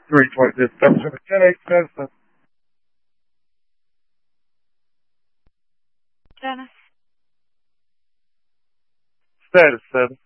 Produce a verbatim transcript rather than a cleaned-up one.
three twenty, double seven, ten eight, status. Dennis. Status seven.